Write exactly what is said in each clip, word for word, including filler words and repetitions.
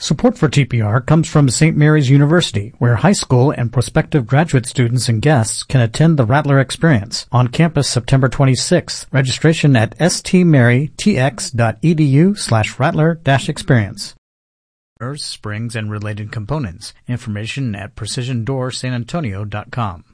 Support for T P R comes from Saint Mary's University, where high school and prospective graduate students and guests can attend the Rattler Experience on campus September twenty-sixth. Registration at stmarytx.edu slash rattler dash experience. Doors, springs, and related components. Information at precision door san antonio dot com.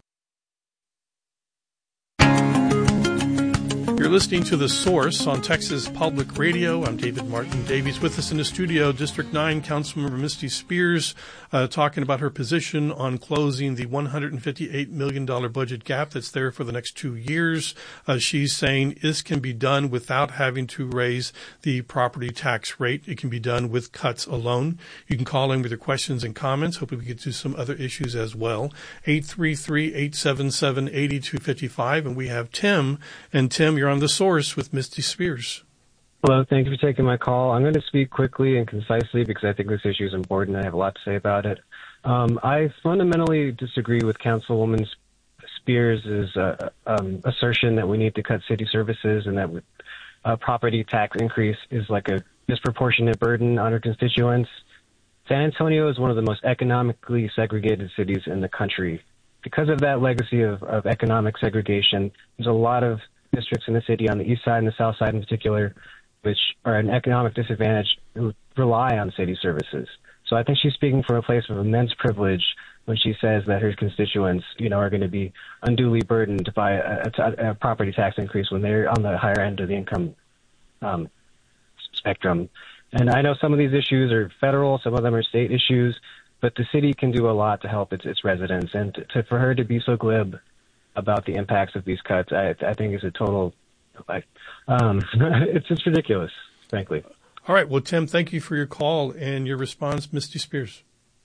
You're listening to The Source on Texas Public Radio. I'm David Martin Davies. With us in the studio, District nine Councilmember Misty Spears, uh, talking about her position on closing the one hundred fifty-eight million dollars budget gap that's there for the next two years. Uh, she's saying this can be done without having to raise the property tax rate. It can be done with cuts alone. You can call in with your questions and comments. Hopefully we get to some other issues as well. eight three three, eight seven seven, eight two five five. And we have Tim. And Tim, you're on The Source with Misty Spears. Hello, thank you for taking my call. I'm going to speak quickly and concisely because I think this issue is important. I have a lot to say about it. Um, I fundamentally disagree with Councilwoman Spears' uh, um, assertion that we need to cut city services and that a property tax increase is like a disproportionate burden on our constituents. San Antonio is one of the most economically segregated cities in the country. Because of that legacy of, of economic segregation, there's a lot of districts in the city on the east side and the south side in particular, which are an economic disadvantage, who rely on city services. So I think she's speaking from a place of immense privilege when she says that her constituents, you know, are going to be unduly burdened by a, a, a property tax increase when they're on the higher end of the income um, spectrum. And I know some of these issues are federal, some of them are state issues, but the city can do a lot to help its, its residents. And to, to, for her to be so glib about the impacts of these cuts, I, I think is a total, like, um, it's just ridiculous, frankly. All right. Well, Tim, thank you for your call and your response. Misty Spears.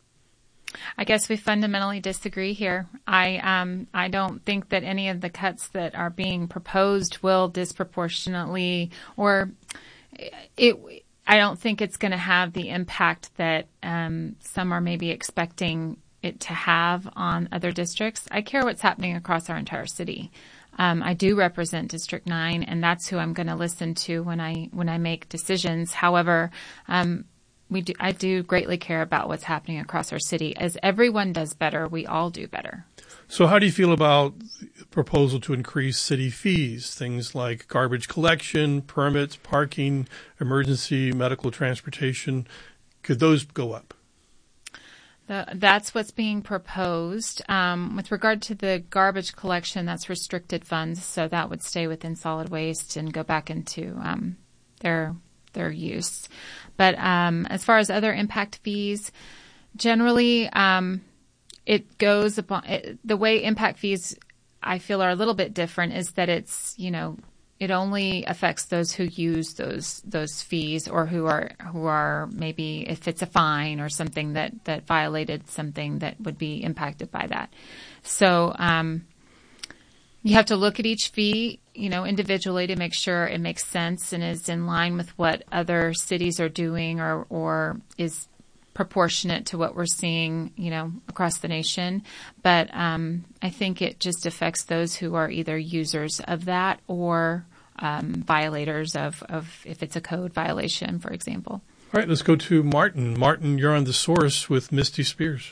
I guess we fundamentally disagree here. I um I don't think that any of the cuts that are being proposed will disproportionately, or it. I don't think it's going to have the impact that um, some are maybe expecting it to have on other districts. I care what's happening across our entire city. Um, I do represent District nine, and that's who I'm going to listen to when I when I make decisions. However, um, we do, I do greatly care about what's happening across our city. As everyone does better, we all do better. So how do you feel about the proposal to increase city fees, things like garbage collection, permits, parking, emergency medical transportation? Could those go up? The, that's what's being proposed. Um, with regard to the garbage collection, that's restricted funds, so that would stay within solid waste and go back into um, their their use. But um, as far as other impact fees, generally um, it goes upon it, the way impact fees I feel are a little bit different is that it's, you know, it only affects those who use those those fees or who are who are maybe if it's a fine or something that, that violated something that would be impacted by that. So um, you have to look at each fee, you know, individually to make sure it makes sense and is in line with what other cities are doing or or is proportionate to what we're seeing, you know, across the nation. But um, I think it just affects those who are either users of that or um, violators of, of if it's a code violation, for example. All right, let's go to Martin. Martin, you're on The Source with Misty Spears.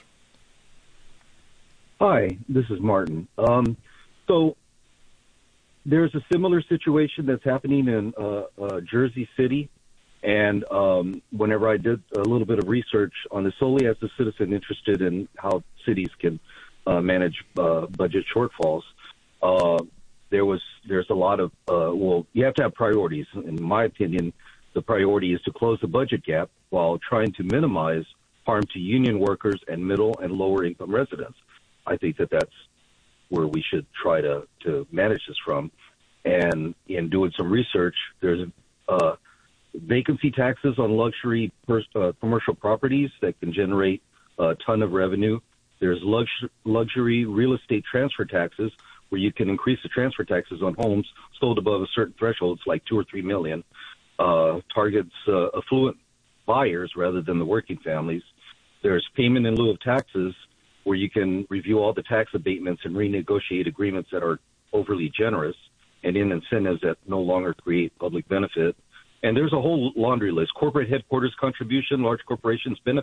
Hi, this is Martin. Um, so there's a similar situation that's happening in uh, uh, Jersey City. And um, whenever I did a little bit of research on this solely as a citizen interested in how cities can uh, manage uh, budget shortfalls, uh, there was there's a lot of, uh, well, you have to have priorities. In my opinion, the priority is to close the budget gap while trying to minimize harm to union workers and middle and lower income residents. I think that that's where we should try to, to manage this from. And in doing some research, there's uh, vacancy taxes on luxury pers- uh, commercial properties that can generate a ton of revenue. There's lux- luxury real estate transfer taxes where you can increase the transfer taxes on homes sold above a certain threshold. It's like two or three million. Uh, targets uh, affluent buyers rather than the working families. There's payment in lieu of taxes where you can review all the tax abatements and renegotiate agreements that are overly generous and in incentives that no longer create public benefit. And there's a whole laundry list. Corporate headquarters contribution, large corporations benefit